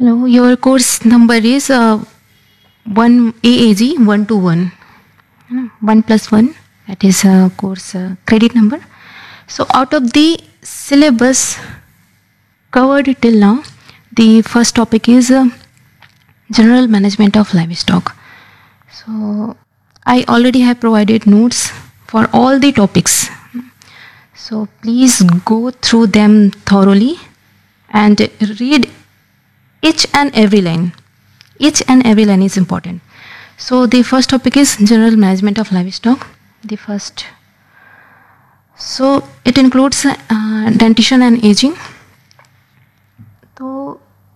Hello, your course number is 1 AAG 121. 1 plus 1, that is course credit number. So out of the syllabus covered till now, the first topic is general management of livestock. So I already have provided notes for all the topics. So please go through them thoroughly and read each and every line. Each and every line is important. So the first topic is general management of livestock. The first. So it includes dentition and aging. तो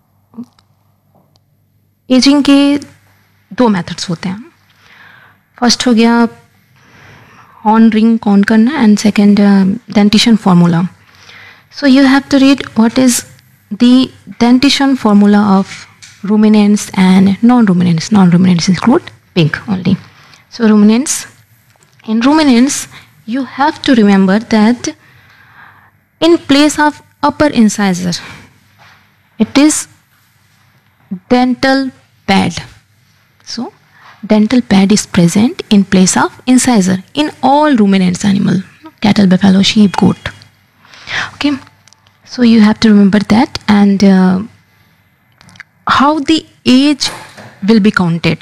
ageing के दो methods होते हैं. First हो गया horn ring count करना and second dentition formula. So you have to read what is the dentition formula of ruminants and non-ruminants. Non-ruminants include pig only. So in ruminants, you have to remember that in place of upper incisor, it is dental pad. So dental pad is present in place of incisor in all ruminants animal, cattle, buffalo, sheep, goat. Okay, so you have to remember that. And how the age will be counted.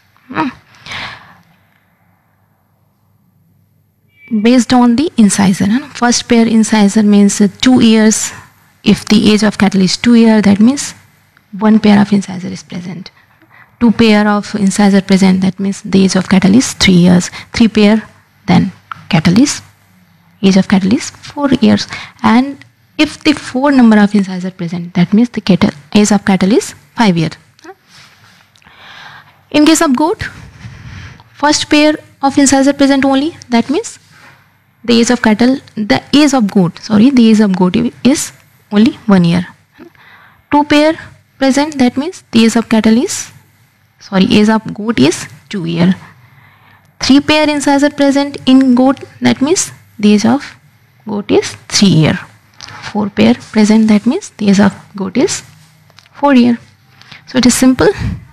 Based on the incisor. First pair incisor means 2 years. If the age of cattle is 2 years, that means 1 pair of incisor is present. 2 pair of incisor present, that means the age of cattle is 3 years. 3 pair, then age of cattle is 4 years. And if the 4 number of incisor present, that means the age of cattle is 5 years. In case of goat, first pair of incisor present only, that means the age of goat is only 1 year. 2 pair present, that means the age of goat is 2 year. 3 pair incisor present in goat, that means the age of goat is 3 year. 4 pair present, that means the age of goat is 4 year. So it is simple.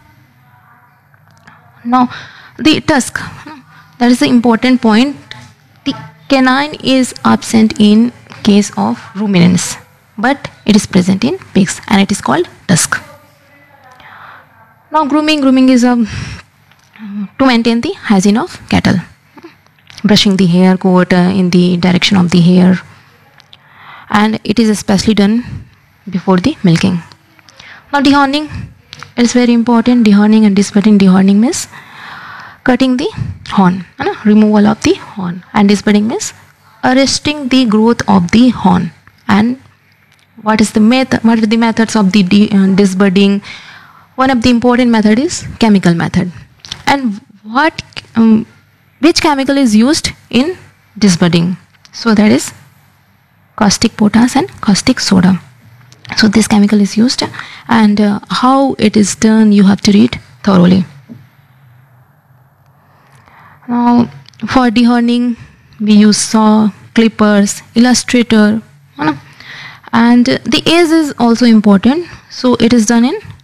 Now the tusk, that is the important point. The canine is absent in case of ruminants, but it is present in pigs and it is called tusk. Now grooming is to maintain the hygiene of cattle. Brushing the hair, coat in the direction of the hair, and it is especially done before the milking. Now dehorning is very important. Dehorning and disbudding. Dehorning means cutting the horn, removal of the horn, and disbudding means arresting the growth of the horn. And what are the methods of the disbudding? One of the important method is chemical method. And which chemical is used in disbudding? So that is caustic potash and caustic soda. So this chemical is used, and how it is done you have to read thoroughly. Now for dehorning we use saw, clippers, illustrator, and the age is also important. So it is done in